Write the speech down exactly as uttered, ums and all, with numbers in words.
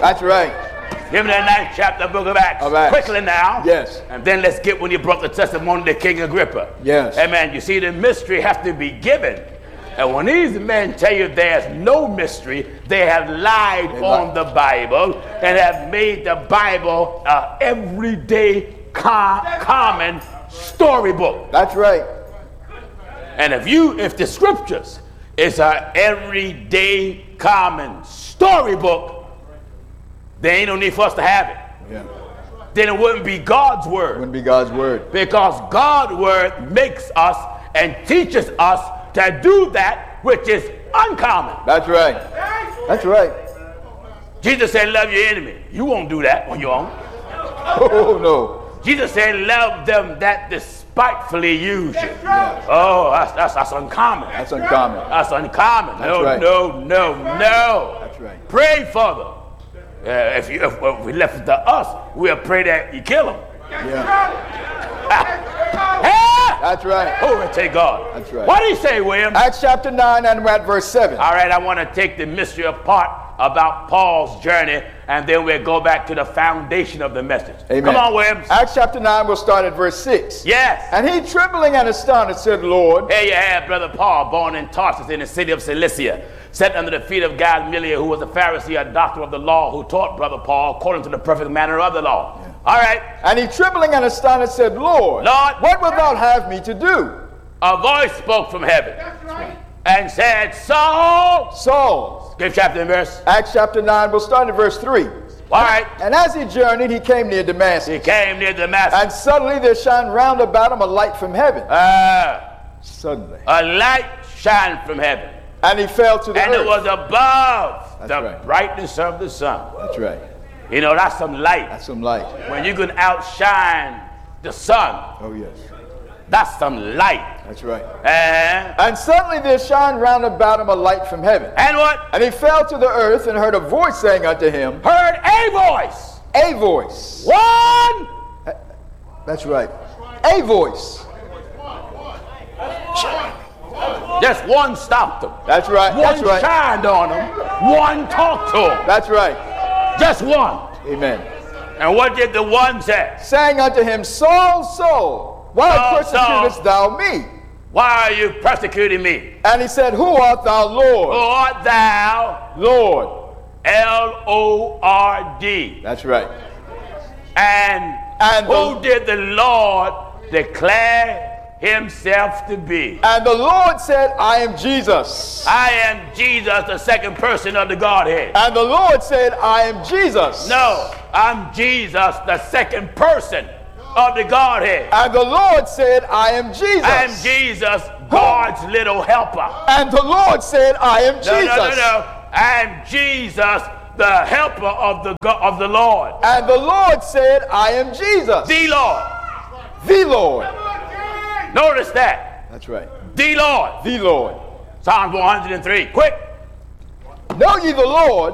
That's right. Give me that ninth chapter, book of Acts. All right. Quickly now. Yes. And then let's get when you brought the testimony to King Agrippa. Yes. Amen. You see, the mystery has to be given. And when these men tell you there's no mystery, they have lied They on lied. the Bible and have made the Bible an everyday, com- common storybook. That's right. And if you, if the scriptures is an everyday, common storybook, there ain't no need for us to have it. Yeah. Then it wouldn't be God's word. Wouldn't be God's word. Because God's word makes us and teaches us to do that which is uncommon. That's right. That's right. Jesus said, love your enemy. You won't do that on your own. Oh, no. Jesus said, love them that despitefully use you. Yeah. Oh, that's, that's, that's uncommon. That's uncommon. That's uncommon. That's no, right. no, no, no. That's right. Pray for them. Uh, if, you, if, if we left it to us, we'll pray that you kill them. Yeah. That's right. Glory to God. That's right. What did he say, William? Acts chapter nine and we're at verse seven. All right, I want to take the mystery apart about Paul's journey, and then we'll go back to the foundation of the message. Amen. Come on, Williams. Acts chapter nine, we'll start at verse six. Yes. And he, trembling and astonished, said, Lord. Here you have Brother Paul, born in Tarsus in the city of Cilicia, set under the feet of Gamaliel, who was a Pharisee, a doctor of the law, who taught Brother Paul according to the perfect manner of the law. Yeah. All right. And he, trembling and astonished, said, Lord, Lord, what wilt thou have me to do? A voice spoke from heaven and said, Saul. Saul. Give chapter and verse. Acts chapter nine, we'll start at verse three. All right. And as he journeyed, he came near Damascus. He came near Damascus. And suddenly there shined round about him a light from heaven. Uh, Suddenly. a light shined from heaven. And he fell to the And earth. it was above That's the right. brightness of the sun. That's right. You know, that's some light. That's some light. When you can outshine the sun, Oh, yes. that's some light. That's right. Uh, And suddenly there shined round about him a light from heaven. and what? And he fell to the earth and heard a voice saying unto him, Heard a voice. a voice. One. That's right. A voice. Just one stopped him. That's right. One That's right. shined on him. One talked to him. That's right. Just one. Amen. And what did the one say? Saying unto him, Saul, Saul, why Saul, persecutest thou me? Why are you persecuting me? And he said, Who art thou, Who Lord? art thou? Lord. L O R D. That's right. And, And who the, did the Lord declare himself to be? and the Lord said, I am Jesus. I am Jesus, the second person of the Godhead. And the Lord said, I am Jesus. No, I'm Jesus, the second person of the Godhead. And the Lord said, I am Jesus. I am Jesus, God's little helper. And the Lord said, I am Jesus. No, no, no, no. I am Jesus, the helper of the God, of the Lord. And the Lord said, I am Jesus. The Lord. The Lord. Notice that. That's right. The Lord. The Lord. Psalm one hundred three. Quick. Know ye the Lord,